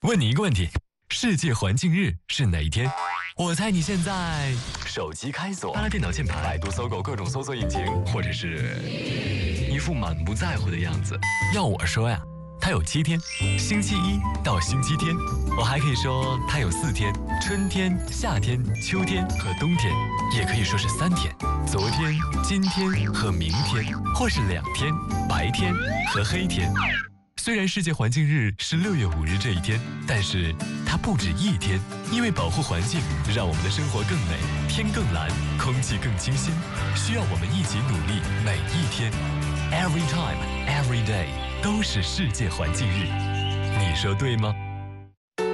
问你一个问题：世界环境日是哪一天？我猜你现在手机开锁，拉电脑键盘，百度、搜狗各种搜索引擎，或者是一副满不在乎的样子。要我说呀，它有7天，星期一到星期天。我还可以说它有4天，春天、夏天、秋天和冬天，也可以说是3天，昨天、今天和明天，或是2天，白天和黑天。虽然世界环境日是6月5日这一天，但是它不止1天，因为保护环境，让我们的生活更美，天更蓝，空气更清新，需要我们一起努力，每一天 ，every time, every day 都是世界环境日，你说对吗？